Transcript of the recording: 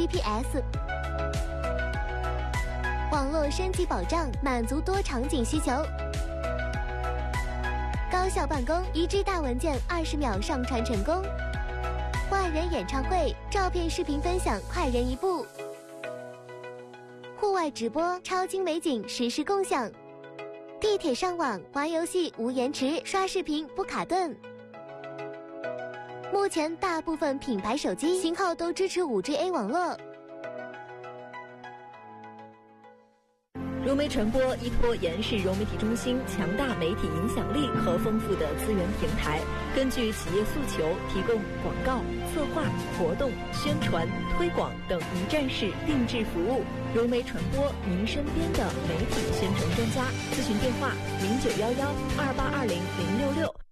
GPS。网络升级保障，满足多场景需求。高效办公，1G 大文件20秒上传成功。万人演唱会，照片、视频分享，快人一步。户外直播，超精美景实时共享。地铁上网，玩游戏无延迟，刷视频不卡顿。目前大部分品牌手机型号都支持 5G A 网络。 融媒传播依托延世融媒体中心强大媒体影响力和丰富的资源平台，根据企业诉求提供广告、策划、活动、宣传、推广等一站式定制服务。融媒传播，您身边的媒体宣传专家。咨询电话：091128200666。